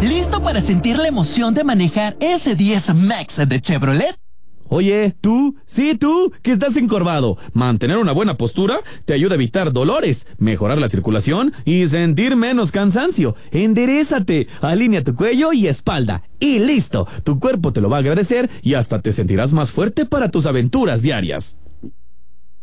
¿Listo para sentir la emoción de manejar S10 Max de Chevrolet? Oye, tú, sí tú, que estás encorvado. Mantener una buena postura te ayuda a evitar dolores, mejorar la circulación y sentir menos cansancio. Enderézate, alinea tu cuello y espalda. Y listo, tu cuerpo te lo va a agradecer y hasta te sentirás más fuerte para tus aventuras diarias.